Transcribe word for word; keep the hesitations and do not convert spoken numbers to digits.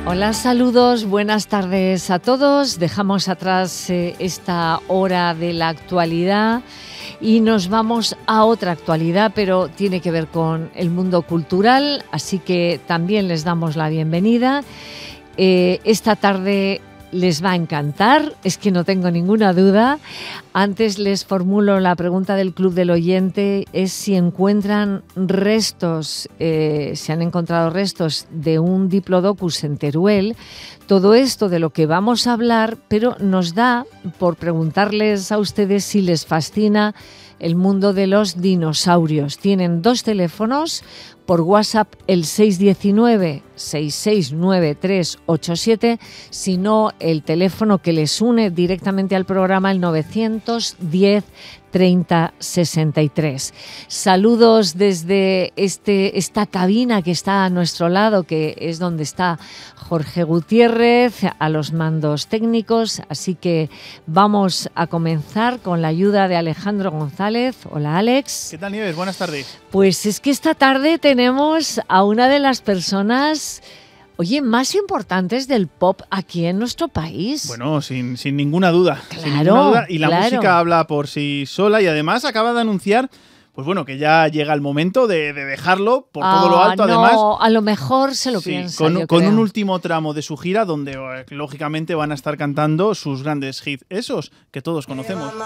Hola, saludos, buenas tardes a todos. Dejamos atrás eh, esta hora de la actualidad y nos vamos a otra actualidad, pero tiene que ver con el mundo cultural, así que también les damos la bienvenida. Eh, esta tarde les va a encantar, es que no tengo ninguna duda. Antes les formulo la pregunta del Club del Oyente, es si encuentran restos, eh, se han encontrado restos de un diplodocus en Teruel. Todo esto de lo que vamos a hablar, pero nos da por preguntarles a ustedes si les fascina el mundo de los dinosaurios. Tienen dos teléfonos, por WhatsApp el seis uno nueve, seis seis nueve tres ocho siete, sino el teléfono que les une directamente al programa, el novecientos diez treinta sesenta y tres. Saludos desde este, esta cabina que está a nuestro lado, que es donde está Jorge Gutiérrez, a los mandos técnicos. Así que vamos a comenzar con la ayuda de Alejandro González. Hola, Alex. ¿Qué tal, Nieves? Buenas tardes. Pues es que esta tarde tenemos a una de las personas, oye, más importantes del pop aquí en nuestro país. Bueno, sin, sin ninguna duda. Claro, sin ninguna duda. Y la claro. música habla por sí sola y además acaba de anunciar, pues bueno, que ya llega el momento de, de dejarlo por ah, todo lo alto. No, además, a lo mejor se lo sí, piensa, con, yo con creo. un último tramo de su gira donde, lógicamente, van a estar cantando sus grandes hits, esos que todos conocemos.